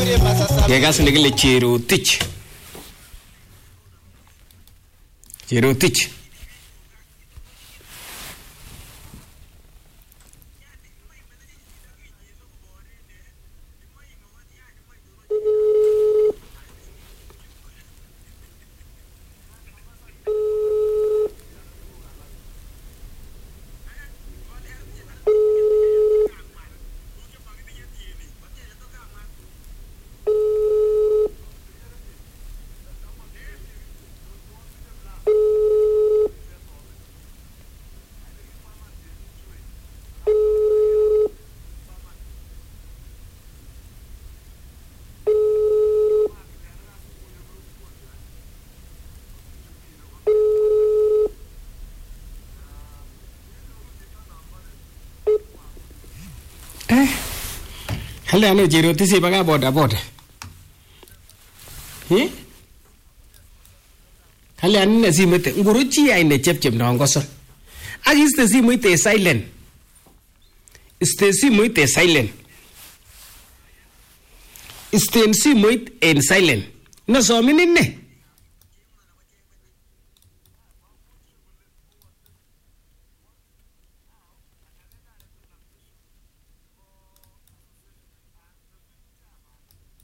Kekas nekile Cherotich. Cherotich. Hale ano Cherotich si baka boda. Hale ano na simoite nguruchi ay ne chep na ngosol. Agiste simoite silent. Iste simoite silent. Iste simoite en silent. No so minin ne.